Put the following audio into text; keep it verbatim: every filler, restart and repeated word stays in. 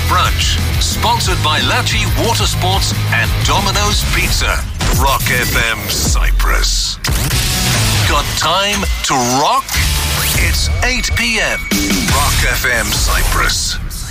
Brunch. Sponsored by Lachi Water Sports and Domino's Pizza. Rock F M Cyprus. Got time to rock? It's eight p.m. Rock F M Cyprus.